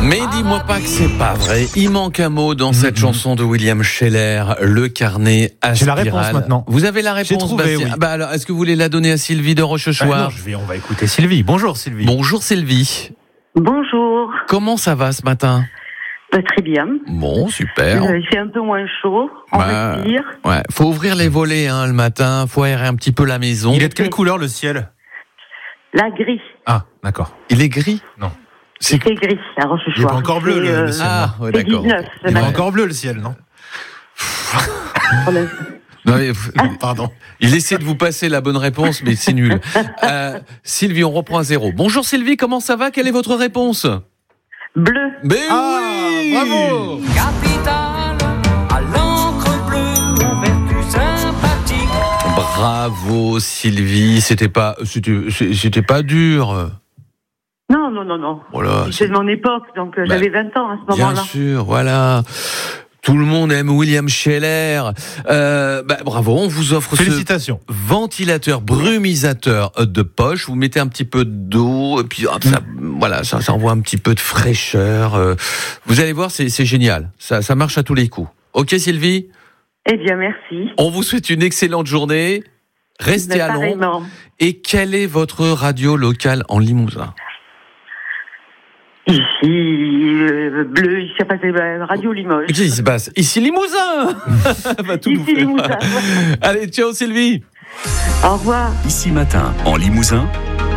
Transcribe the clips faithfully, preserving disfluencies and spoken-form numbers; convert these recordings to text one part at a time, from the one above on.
Mais dis-moi pas que c'est pas vrai. Il manque un mot dans cette mmh. chanson de William Scheller, Le carnet à J'ai spirale. la réponse maintenant. Vous avez la réponse, J'ai trouvé, Bastien. oui. Bah alors, est-ce que vous voulez la donner à Sylvie de Rochechouart? bah non, je vais, On va écouter Sylvie. Bonjour Sylvie. Bonjour Sylvie. Bonjour. Comment ça va ce matin? Bah, très bien. Bon, super. Euh, il fait un peu moins chaud. On bah, respire. Ouais, faut ouvrir les volets hein, le matin. Faut aérer un petit peu la maison. Il est de quelle couleur le ciel? La gris. Ah, d'accord. Il est gris? Non. C'est, c'est gris à Rochechouart. Il est pas encore bleu le, euh, le ciel. Ah, ouais, d'accord. dix-neuf, Il est pas encore bleu le ciel, non? Non, mais, Pardon. il essaie de vous passer la bonne réponse, mais c'est nul. Euh, Sylvie, on reprend à zéro. Bonjour Sylvie, comment ça va? Quelle est votre réponse? Bleu. Mais ah, oui, bravo. Capitale, à l'encre bleue, aux vertus sympathiques. Bravo Sylvie, c'était pas, c'était, c'était pas dur. Non, non, non, non. Voilà, c'est de mon époque, donc euh, bah, j'avais vingt ans à ce bien moment-là. Bien sûr, voilà. Tout le monde aime William Scheller. Euh, bah, bravo, on vous offre Félicitations. ce ventilateur brumisateur de poche. Vous mettez un petit peu d'eau, et puis hop, ça, mmh. voilà, ça, ça envoie un petit peu de fraîcheur. Euh, vous allez voir, c'est, c'est génial. Ça, ça marche à tous les coups. Ok, Sylvie? Eh bien, merci. On vous souhaite une excellente journée. Restez à Londres. Et quelle est votre radio locale en Limousin? Ici, euh, bleu, ici, ça passe euh, Radio Limoges. Qu'est-ce qui se passe? Ici Limousin. Va tout Ici Limousin. Allez, ciao Sylvie. Au revoir. Ici Matin, en Limousin,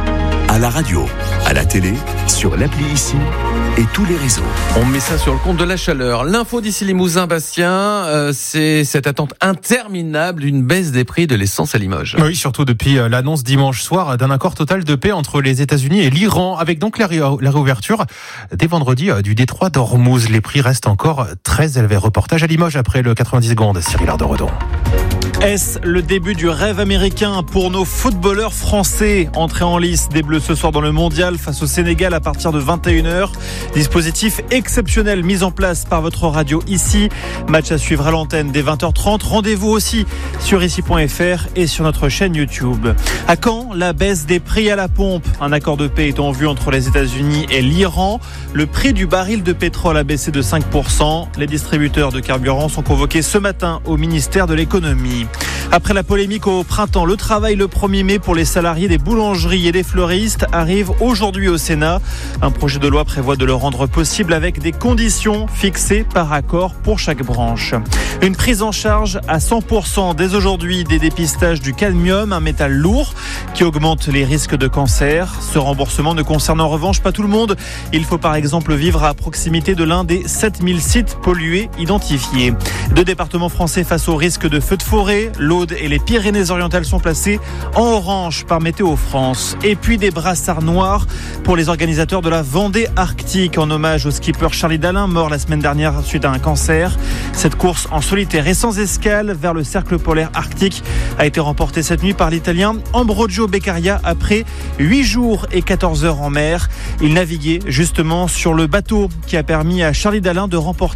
à la radio, à la télé, sur l'appli Ici et tous les réseaux. On met ça sur le compte de la chaleur. L'info d'ici Limousin, Bastien, euh, c'est cette attente interminable d'une baisse des prix de l'essence à Limoges. Oui, surtout depuis euh, l'annonce dimanche soir d'un accord total de paix entre les États-Unis et l'Iran, avec donc la, ré- la réouverture dès vendredi euh, du détroit d'Ormuz. Les prix restent encore très élevés. Reportage à Limoges après le quatre-vingt-dix secondes. Cyril Ardoredon. Est-ce le début du rêve américain pour nos footballeurs français? Entrée en lice des Bleus ce soir dans le Mondial face au Sénégal à partir de vingt et une heures. Dispositif exceptionnel mis en place par votre radio Ici. Match à suivre à l'antenne dès vingt heures trente. Rendez-vous aussi sur ici point f r et sur notre chaîne YouTube. À quand la baisse des prix à la pompe? Un accord de paix est en vue entre les États-Unis et l'Iran. Le prix du baril de pétrole a baissé de cinq pour cent. Les distributeurs de carburant sont convoqués ce matin au ministère de l'économie. Après la polémique au printemps, le travail le premier mai pour les salariés des boulangeries et des fleuristes arrive aujourd'hui au Sénat. Un projet de loi prévoit de le rendre possible avec des conditions fixées par accord pour chaque branche. Une prise en charge à cent pour cent dès aujourd'hui des dépistages du cadmium, un métal lourd qui augmente les risques de cancer. Ce remboursement ne concerne en revanche pas tout le monde. Il faut par exemple vivre à proximité de l'un des sept mille sites pollués identifiés. Deux départements français face au risque de feux de forêt. L'Aude et les Pyrénées-Orientales sont placés en orange par Météo France. Et puis des brassards noirs pour les organisateurs de la Vendée Arctique en hommage au skipper Charlie Dalin, mort la semaine dernière suite à un cancer. Cette course en solitaire et sans escale vers le cercle polaire arctique a été remportée cette nuit par l'Italien Ambrogio Beccaria après huit jours et quatorze heures en mer. Il naviguait justement sur le bateau qui a permis à Charlie Dalin de remporter